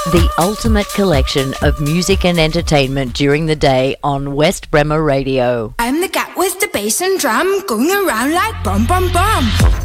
The ultimate collection of music and entertainment during the day on West Bremer Radio. I'm the cat with the bass and drum, going around like bum bum bum.